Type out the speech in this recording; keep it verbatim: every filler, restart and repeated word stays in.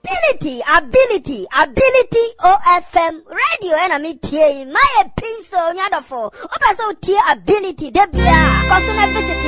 ability, ability, ability O F M radio and me tie my pencil nyadofo. Opa so tie ability debia. Cause na visit